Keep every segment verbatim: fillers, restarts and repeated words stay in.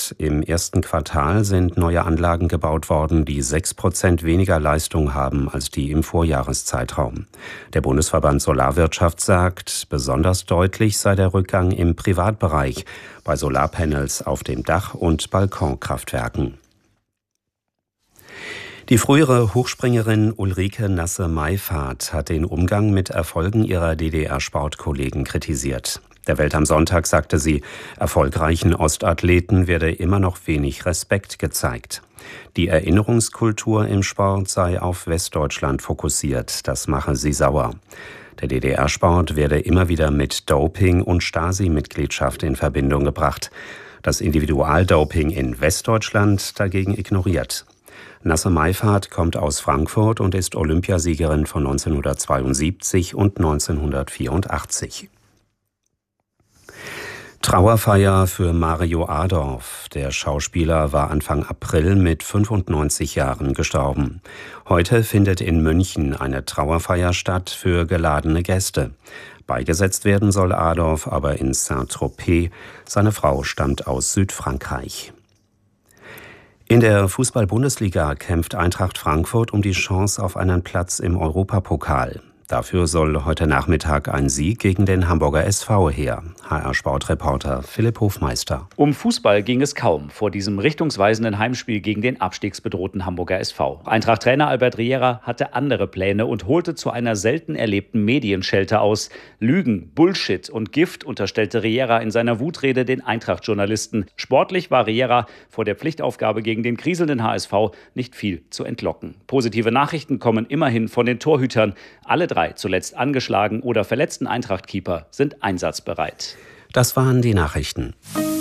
sagt, im ersten Quartal sind neue Anlagen gebaut worden, die sechs Prozent weniger Leistung haben als die im Vorjahreszeitraum. Der Bundesverband Solarwirtschaft sagt, besonders deutlich sei der Rückgang im Privatbereich, bei Solarpanels auf dem Dach und Balkonkraftwerken. Die frühere Hochspringerin Ulrike Nasse-Meifert hat den Umgang mit Erfolgen ihrer D D R-Sportkollegen kritisiert. Der Welt am Sonntag sagte sie, erfolgreichen Ostathleten werde immer noch wenig Respekt gezeigt. Die Erinnerungskultur im Sport sei auf Westdeutschland fokussiert, das mache sie sauer. Der D D R-Sport werde immer wieder mit Doping und Stasi-Mitgliedschaft in Verbindung gebracht. Das Individualdoping in Westdeutschland dagegen ignoriert. Nasse-Meifert kommt aus Frankfurt und ist Olympiasiegerin von neunzehnhundertzweiundsiebzig und neunzehnhundertvierundachtzig. Trauerfeier für Mario Adorf. Der Schauspieler war Anfang April mit fünfundneunzig Jahren gestorben. Heute findet in München eine Trauerfeier statt für geladene Gäste. Beigesetzt werden soll Adorf aber in Saint-Tropez. Seine Frau stammt aus Südfrankreich. In der Fußball-Bundesliga kämpft Eintracht Frankfurt um die Chance auf einen Platz im Europapokal. Dafür soll heute Nachmittag ein Sieg gegen den Hamburger S V her. H R-Sportreporter Philipp Hofmeister. Um Fußball ging es kaum vor diesem richtungsweisenden Heimspiel gegen den abstiegsbedrohten Hamburger S V. Eintracht-Trainer Albert Riera hatte andere Pläne und holte zu einer selten erlebten Medienschelte aus. Lügen, Bullshit und Gift unterstellte Riera in seiner Wutrede den Eintracht-Journalisten. Sportlich war Riera vor der Pflichtaufgabe gegen den kriselnden H S V nicht viel zu entlocken. Positive Nachrichten kommen immerhin von den Torhütern. Alle drei zuletzt angeschlagen oder verletzten Eintracht-Keeper sind einsatzbereit. Das waren die Nachrichten.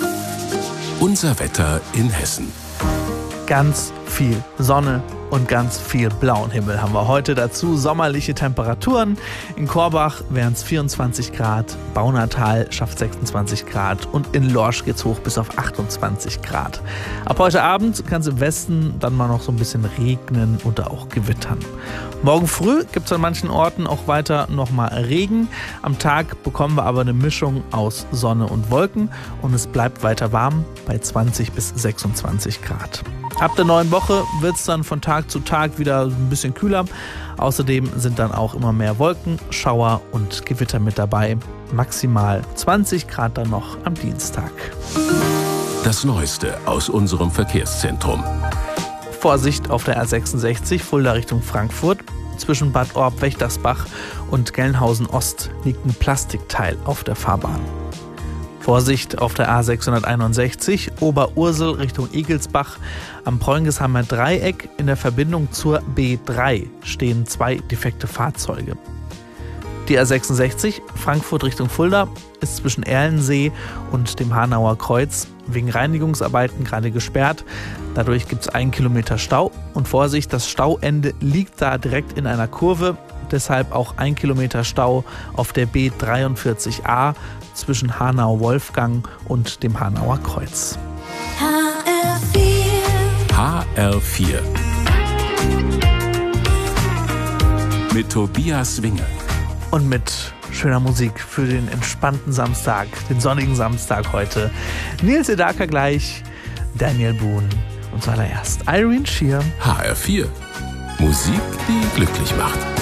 Unser Wetter in Hessen. Ganz viel Sonne und ganz viel blauen Himmel haben wir heute. Dazu sommerliche Temperaturen. In Korbach wären es vierundzwanzig Grad, Baunatal schafft sechsundzwanzig Grad und in Lorsch geht's hoch bis auf achtundzwanzig Grad. Ab heute Abend kann es im Westen dann mal noch so ein bisschen regnen oder auch gewittern. Morgen früh gibt es an manchen Orten auch weiter nochmal Regen. Am Tag bekommen wir aber eine Mischung aus Sonne und Wolken und es bleibt weiter warm bei zwanzig bis sechsundzwanzig Grad. Ab der neuen Woche wird es dann von Tag zu Tag wieder ein bisschen kühler. Außerdem sind dann auch immer mehr Wolken, Schauer und Gewitter mit dabei. Maximal zwanzig Grad dann noch am Dienstag. Das Neueste aus unserem Verkehrszentrum. Vorsicht auf der R sechsundsechzig, Fulda Richtung Frankfurt. Zwischen Bad Orb-Wächtersbach und Gelnhausen Ost liegt ein Plastikteil auf der Fahrbahn. Vorsicht auf der A sechshunderteinundsechzig, Oberursel Richtung Egelsbach. Am Preungesheimer Dreieck in der Verbindung zur B drei stehen zwei defekte Fahrzeuge. Die A sechsundsechzig, Frankfurt Richtung Fulda, ist zwischen Erlensee und dem Hanauer Kreuz wegen Reinigungsarbeiten gerade gesperrt. Dadurch gibt es einen Kilometer Stau. Und Vorsicht, das Stauende liegt da direkt in einer Kurve. Deshalb auch ein Kilometer Stau auf der B dreiundvierzig a zwischen Hanau-Wolfgang und dem Hanauer Kreuz. H R vier. H R vier. Mit Tobias Winge. Und mit schöner Musik für den entspannten Samstag, den sonnigen Samstag heute. Nils Sedaka gleich, Daniel Boone und zuallererst Irene Shear. H R vier. Musik, die glücklich macht.